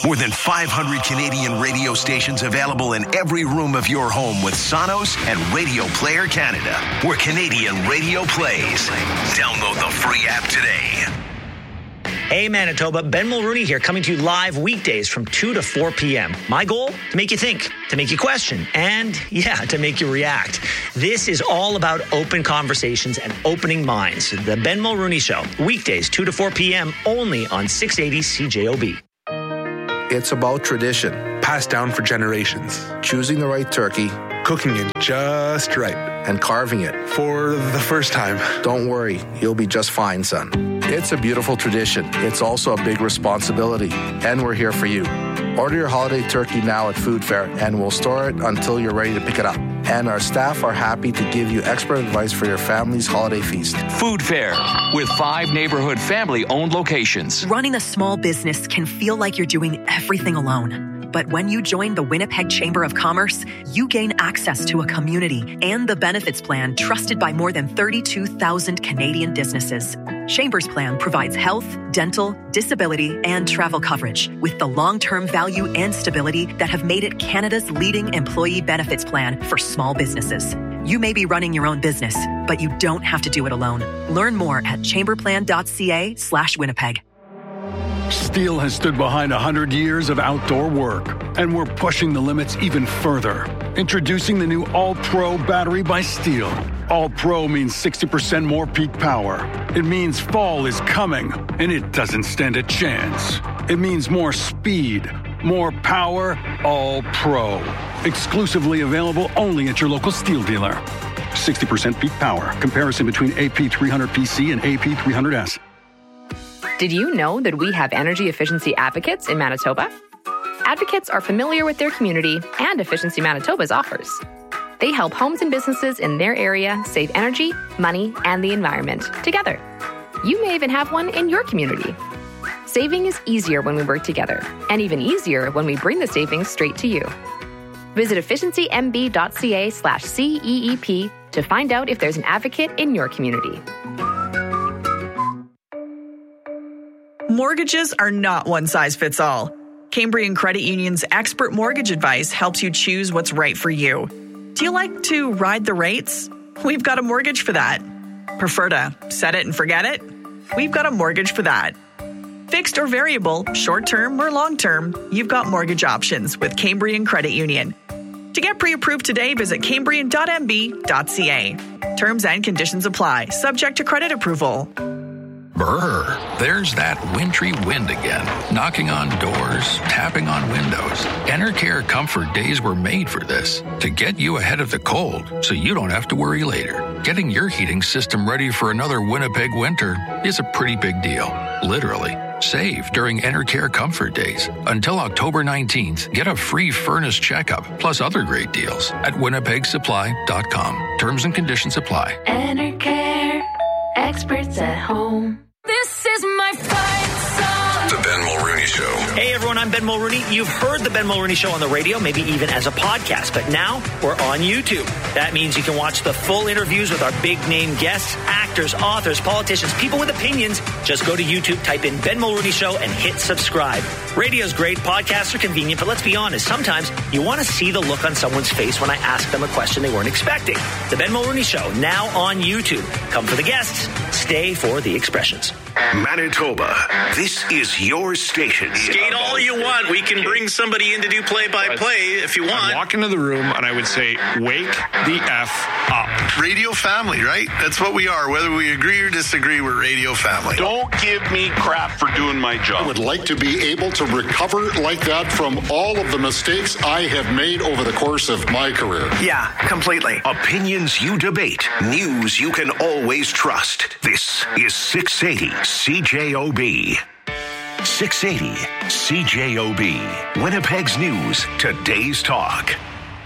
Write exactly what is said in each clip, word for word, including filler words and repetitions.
More than five hundred Canadian radio stations available in every room of your home with Sonos and Radio Player Canada, where Canadian radio plays. Download the free app today. Hey Manitoba, Ben Mulrooney here, coming to you live weekdays from two to four p.m. My goal? To make you think, to make you question, and yeah, to make you react. This is all about open conversations and opening minds. The Ben Mulrooney Show, weekdays two to four p.m. only on six eighty C J O B. It's about tradition, passed down for generations. Choosing the right turkey, cooking it just right, and carving it for the first time. Don't worry, you'll be just fine, son. It's a beautiful tradition. It's also a big responsibility, and we're here for you. Order your holiday turkey now at Food Fair, and we'll store it until you're ready to pick it up. And our staff are happy to give you expert advice for your family's holiday feast. Food Fair, with five neighborhood family-owned locations. Running a small business can feel like you're doing everything alone. But when you join the Winnipeg Chamber of Commerce, you gain access to a community and the benefits plan trusted by more than thirty-two thousand Canadian businesses. Chamber's plan provides health, dental, disability, and travel coverage with the long-term value and stability that have made it Canada's leading employee benefits plan for small businesses. You may be running your own business, but you don't have to do it alone. Learn more at chamberplan.ca slash Winnipeg. Steel has stood behind one hundred years of outdoor work, and we're pushing the limits even further. Introducing the new All-Pro battery by Steel. All-Pro means sixty percent more peak power. It means fall is coming, and it doesn't stand a chance. It means more speed, more power, All-Pro. Exclusively available only at your local Steel dealer. sixty percent peak power. Comparison between A P three hundred P C and A P three hundred S. Did you know that we have energy efficiency advocates in Manitoba? Advocates are familiar with their community and Efficiency Manitoba's offers. They help homes and businesses in their area save energy, money, and the environment together. You may even have one in your community. Saving is easier when we work together, and even easier when we bring the savings straight to you. Visit efficiencymb.ca slash CEEP to find out if there's an advocate in your community. Mortgages are not one size fits all. Cambrian Credit Union's expert mortgage advice helps you choose what's right for you. Do you like to ride the rates? We've got a mortgage for that. Prefer to set it and forget it? We've got a mortgage for that. Fixed or variable, short-term or long-term, you've got mortgage options with Cambrian Credit Union. To get pre-approved today, visit cambrian dot m b dot c a. Terms and conditions apply, subject to credit approval. Brr, there's that wintry wind again, knocking on doors, tapping on windows. Enercare Comfort Days were made for this, to get you ahead of the cold so you don't have to worry later. Getting your heating system ready for another Winnipeg winter is a pretty big deal, literally. Save during Enercare Comfort Days. Until October nineteenth, get a free furnace checkup, plus other great deals at winnipeg supply dot com. Terms and conditions apply. Enercare, experts at home. This is my fight song. The Ben Mulrooney Show. Hey everyone, I'm Ben Mulrooney. You've heard the Ben Mulrooney Show on the radio, maybe even as a podcast, but now we're on YouTube. That means you can watch the full interviews with our big name guests, actors, authors, politicians, people with opinions. Just go to YouTube, type in Ben Mulrooney Show, and hit subscribe. Radio's great, podcasts are convenient, but let's be honest, sometimes you want to see the look on someone's face when I ask them a question they weren't expecting. The Ben Mulrooney Show, now on YouTube. Come for the guests, stay for the expressions. Manitoba, this is your station. Skate all you want. We can bring somebody in to do play-by-play if you want. I'd walk into the room and I would say, wake the F up. Radio family, right? That's what we are. Whether we agree or disagree, we're radio family. Don't give me crap for doing my job. I would like to be able to recover like that from all of the mistakes I have made over the course of my career. Yeah, completely. Opinions you debate. News you can always trust. This is six eighty C J O B. six eighty C J O B. Winnipeg's News, today's talk.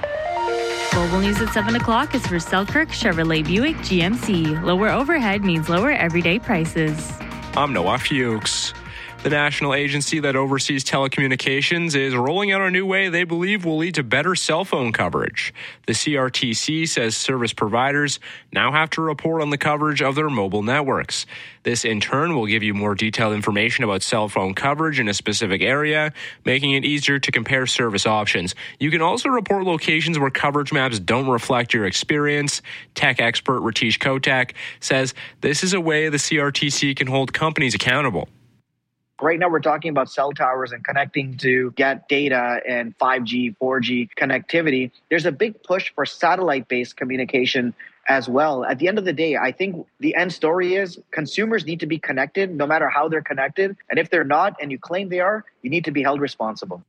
Global News at seven o'clock is for Selkirk Chevrolet Buick G M C. Lower overhead means lower everyday prices. I'm Noah Fuchs. The national agency that oversees telecommunications is rolling out a new way they believe will lead to better cell phone coverage. The C R T C says service providers now have to report on the coverage of their mobile networks. This, in turn, will give you more detailed information about cell phone coverage in a specific area, making it easier to compare service options. You can also report locations where coverage maps don't reflect your experience. Tech expert Ratish Kotak says this is a way the C R T C can hold companies accountable. Right now, we're talking about cell towers and connecting to get data and five G, four G connectivity. There's a big push for satellite-based communication as well. At the end of the day, I think the end story is consumers need to be connected no matter how they're connected. And if they're not, and you claim they are, you need to be held responsible.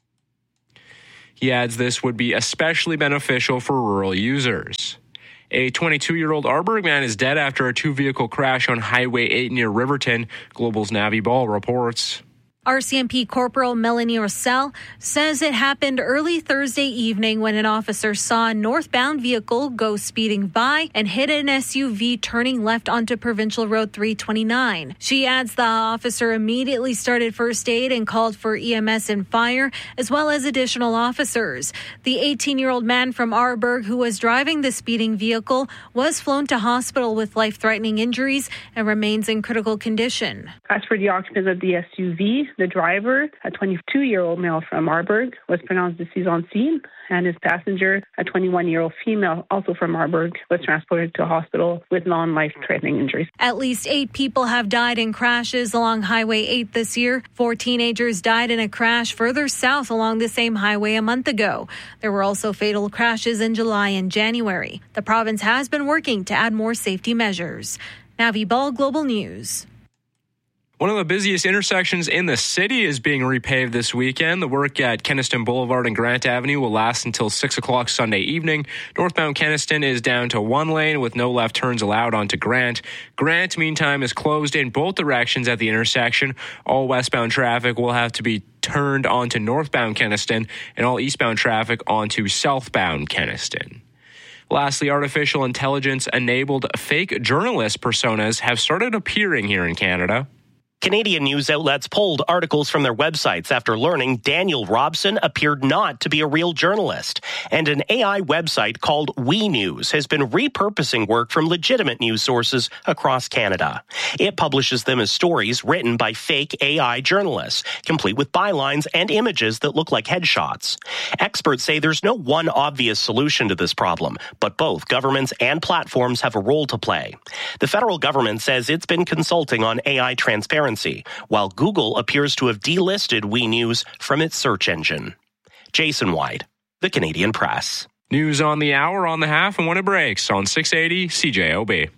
He adds this would be especially beneficial for rural users. A twenty-two-year-old Arborg man is dead after a two-vehicle crash on Highway eight near Riverton. Global's Navi Ball reports. R C M P Corporal Melanie Rossell says it happened early Thursday evening when an officer saw a northbound vehicle go speeding by and hit an S U V turning left onto Provincial Road three twenty-nine. She adds the officer immediately started first aid and called for E M S and fire, as well as additional officers. The eighteen-year-old man from Arborg who was driving the speeding vehicle was flown to hospital with life-threatening injuries and remains in critical condition. As for the occupants of the S U V, the driver, a twenty-two-year-old male from Arborg, was pronounced deceased on scene, and his passenger, a twenty-one-year-old female, also from Arborg, was transported to a hospital with non-life-threatening injuries. At least eight people have died in crashes along Highway eight this year. Four teenagers died in a crash further south along the same highway a month ago. There were also fatal crashes in July and January. The province has been working to add more safety measures. Navi Ball, Global News. One of the busiest intersections in the city is being repaved this weekend. The work at Kenaston Boulevard and Grant Avenue will last until six o'clock Sunday evening. Northbound Kenaston is down to one lane with no left turns allowed onto Grant. Grant, meantime, is closed in both directions at the intersection. All westbound traffic will have to be turned onto northbound Kenaston and all eastbound traffic onto southbound Kenaston. Lastly, artificial intelligence-enabled fake journalist personas have started appearing here in Canada. Canadian news outlets pulled articles from their websites after learning Daniel Robson appeared not to be a real journalist. And an A I website called We News has been repurposing work from legitimate news sources across Canada. It publishes them as stories written by fake A I journalists, complete with bylines and images that look like headshots. Experts say there's no one obvious solution to this problem, but both governments and platforms have a role to play. The federal government says it's been consulting on A I transparency, while Google appears to have delisted We News from its search engine. Jason White, The Canadian Press. News on the hour, on the half, and when it breaks on six eighty C J O B.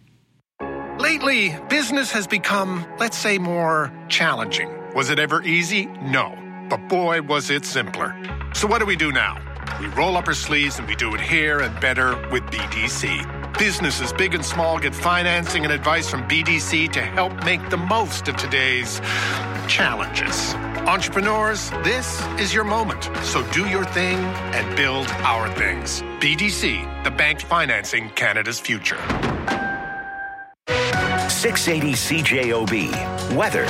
Lately, business has become, let's say, more challenging. Was it ever easy? No. But boy, was it simpler. So what do we do now? We roll up our sleeves and we do it here and better with B D C. Businesses big and small get financing and advice from B D C to help make the most of today's challenges. Entrepreneurs, this is your moment. So do your thing and build our things. B D C, the bank financing Canada's future. six eighty C J O B. Weather.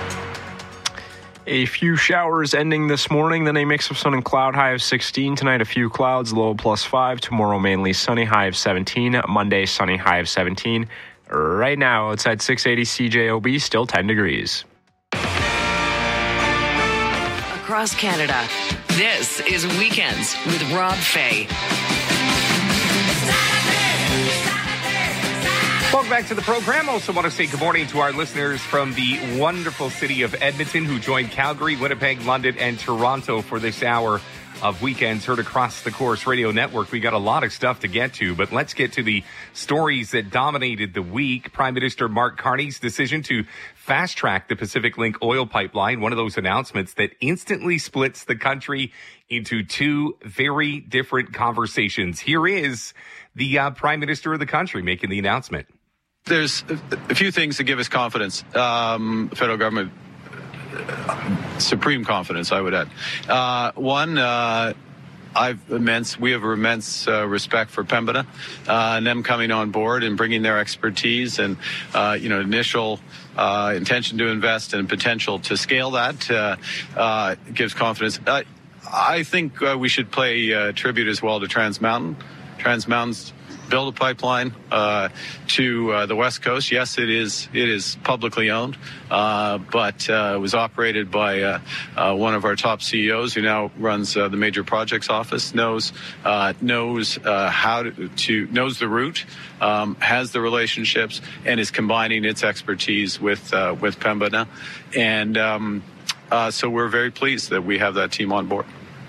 A few showers ending this morning, then a mix of sun and cloud, high of sixteen. Tonight, a few clouds, low plus five. Tomorrow, mainly sunny, high of seventeen. Monday, sunny, high of seventeen. Right now, outside six eighty C J O B, still ten degrees. Across Canada, this is Weekends with Rob Fay. Welcome back to the program. Also want to say good morning to our listeners from the wonderful city of Edmonton who joined Calgary, Winnipeg, London, and Toronto for this hour of Weekends heard across the Corus Radio Network. We got a lot of stuff to get to, but let's get to the stories that dominated the week. Prime Minister Mark Carney's decision to fast-track the Pacific Link oil pipeline, one of those announcements that instantly splits the country into two very different conversations. Here is the uh, Prime Minister of the country making the announcement. There's a few things to give us confidence. Um, federal government, supreme confidence, I would add. Uh, one, uh, I've immense, we have immense uh, respect for Pembina uh, and them coming on board and bringing their expertise and, uh, you know, initial uh, intention to invest and potential to scale that uh, uh, gives confidence. Uh, I think uh, we should pay uh, tribute as well to Trans Mountain. Trans Mountain's build a pipeline uh, to uh, the West Coast. Yes, it is it is publicly owned, uh, but uh, it was operated by uh, uh, one of our top C E Os who now runs uh, the major projects office, knows uh, knows uh, how to, to knows the route, um, has the relationships, and is combining its expertise with uh, with Pembina, and um, uh, so we're very pleased that we have that team on board.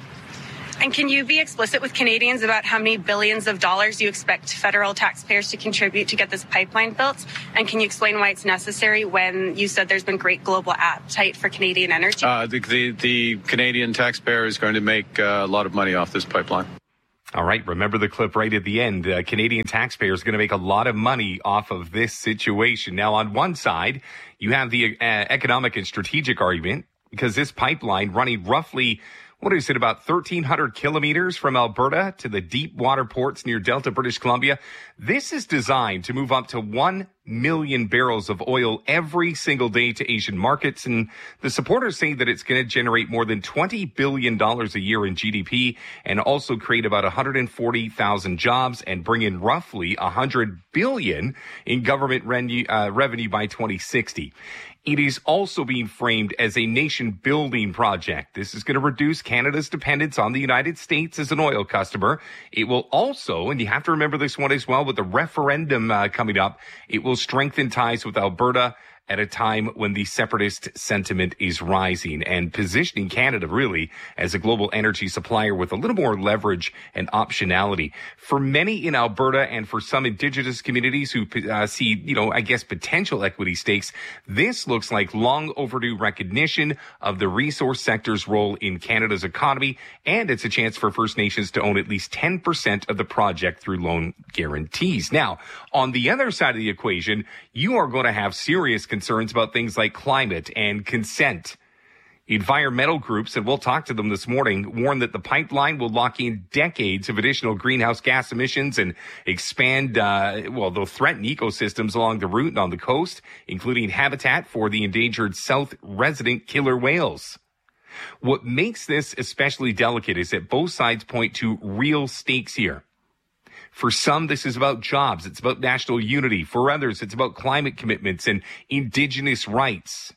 And can you be explicit with Canadians about how many billions of dollars you expect federal taxpayers to contribute to get this pipeline built? And can you explain why it's necessary when you said there's been great global appetite for Canadian energy? Uh, the, the, the Canadian taxpayer is going to make uh, a lot of money off this pipeline. All right. Remember the clip right at the end. Uh, Canadian taxpayers are going to make a lot of money off of this situation. Now, on one side, you have the uh, economic and strategic argument because this pipeline running roughly What is it, about thirteen hundred kilometers from Alberta to the deep water ports near Delta, British Columbia? This is designed to move up to one million barrels of oil every single day to Asian markets. And the supporters say that it's going to generate more than twenty billion dollars a year in G D P and also create about one hundred forty thousand jobs and bring in roughly one hundred billion dollars in government revenue, uh, revenue by twenty sixty. It is also being framed as a nation-building project. This is going to reduce Canada's dependence on the United States as an oil customer. It will also, and you have to remember this one as well, with the referendum uh, coming up, it will strengthen ties with Alberta at a time when the separatist sentiment is rising and positioning Canada really as a global energy supplier with a little more leverage and optionality. For many in Alberta and for some Indigenous communities who uh, see, you know, I guess potential equity stakes, this looks like long overdue recognition of the resource sector's role in Canada's economy, and it's a chance for First Nations to own at least ten percent of the project through loan guarantees. Now, on the other side of the equation, you are going to have serious concerns about things like climate and consent. Environmental groups, and we'll talk to them this morning, warn that the pipeline will lock in decades of additional greenhouse gas emissions and expand, uh, well, they'll threaten ecosystems along the route and on the coast, including habitat for the endangered South resident killer whales. What makes this especially delicate is that both sides point to real stakes here. For some, this is about jobs. It's about national unity. For others, it's about climate commitments and Indigenous rights.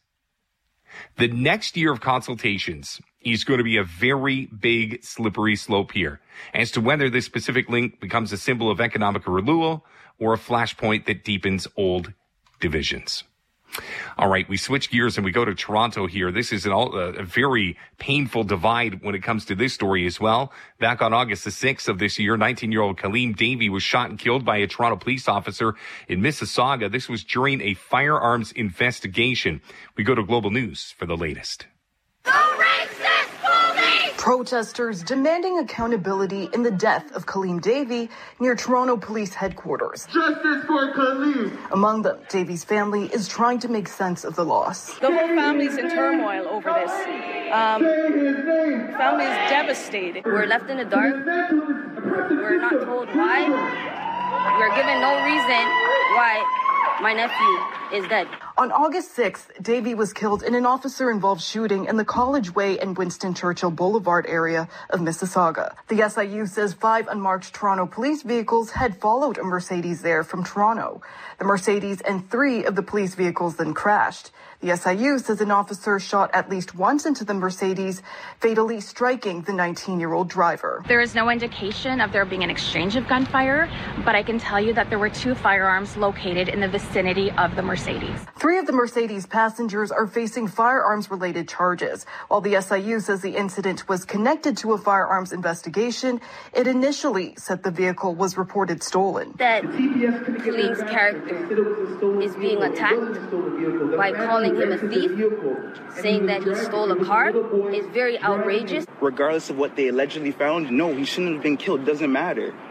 The next year of consultations is going to be a very big, slippery slope here as to whether this specific link becomes a symbol of economic renewal or a flashpoint that deepens old divisions. All right, we switch gears and we go to Toronto here. This is an all, uh, a very painful divide when it comes to this story as well. Back on August the sixth of this year, nineteen-year-old Kaleem Davey was shot and killed by a Toronto police officer in Mississauga. This was during a firearms investigation. We go to Global News for the latest. Protesters demanding accountability in the death of Kaleem Davey near Toronto Police Headquarters. Justice for Kaleem! Among them, Davey's family is trying to make sense of the loss. The whole family's in turmoil over this. Um, family is devastated. We're left in the dark. We're not told why. We're given no reason why my nephew is dead. On August sixth, Davey was killed in an officer-involved shooting in the College Way and Winston Churchill Boulevard area of Mississauga. The S I U says five unmarked Toronto police vehicles had followed a Mercedes there from Toronto. The Mercedes and three of the police vehicles then crashed. The S I U says an officer shot at least once into the Mercedes, fatally striking the nineteen-year-old driver. There is no indication of there being an exchange of gunfire, but I can tell you that there were two firearms located in the vicinity of the Mercedes. Three of the Mercedes passengers are facing firearms-related charges. While the S I U says the incident was connected to a firearms investigation, it initially said the vehicle was reported stolen. That Kaleem's character is being attacked by calling him a thief, saying that he stole a car, is very outrageous. Regardless of what they allegedly found, no, he shouldn't have been killed. It doesn't matter.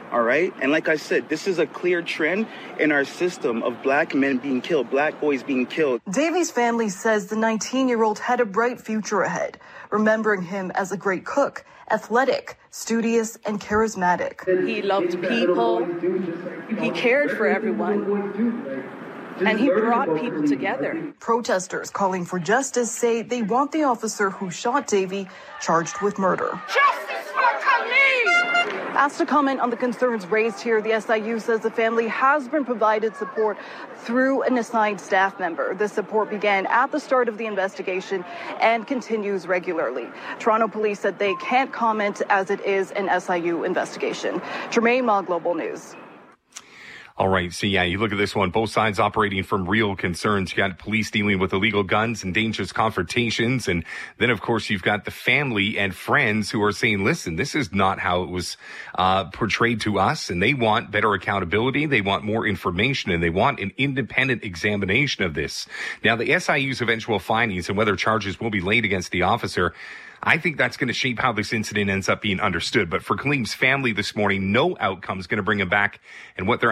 all right? And like I said, this is a clear trend in our system of black men being killed, black boys being killed. Davy's family says the nineteen-year-old had a bright future ahead, remembering him as a great cook, athletic, studious, and charismatic. He loved people. He cared for everyone. And he brought people together. Protesters calling for justice say they want the officer who shot Davy charged with murder. Justice for Khalid! Asked to comment on the concerns raised here, the S I U says the family has been provided support through an assigned staff member. This support began at the start of the investigation and continues regularly. Toronto police said they can't comment as it is an S I U investigation. Jermaine Ma, Global News. All right. So, yeah, you look at this one, both sides operating from real concerns. You got police dealing with illegal guns and dangerous confrontations. And then, of course, you've got the family and friends who are saying, listen, this is not how it was uh portrayed to us. And they want better accountability. They want more information, and they want an independent examination of this. Now, the S I U's eventual findings and whether charges will be laid against the officer, I think that's going to shape how this incident ends up being understood. But for Kaleem's family this morning, no outcome is going to bring him back, and what they're